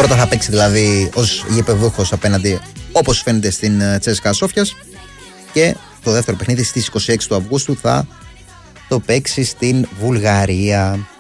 πρώτο θα παίξει δηλαδή ως γηπεδούχος απέναντι, όπως φαίνεται, στην Τσέσκα Σόφιας, και το δεύτερο παιχνίδι στις 26 του Αυγούστου θα το παίξει στην Βουλγαρία.